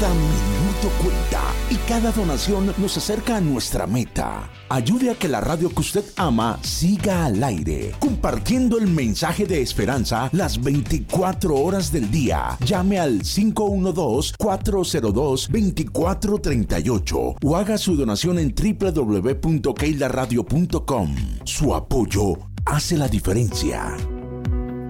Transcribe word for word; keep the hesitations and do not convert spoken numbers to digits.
Cada minuto cuenta y cada donación nos acerca a nuestra meta. Ayude a que la radio que usted ama siga al aire, compartiendo el mensaje de esperanza las veinticuatro horas del día. Llame al cinco uno dos, cuatro cero dos, dos cuatro tres ocho o haga su donación en doble u doble u doble u punto keila radio punto com. Su apoyo hace la diferencia.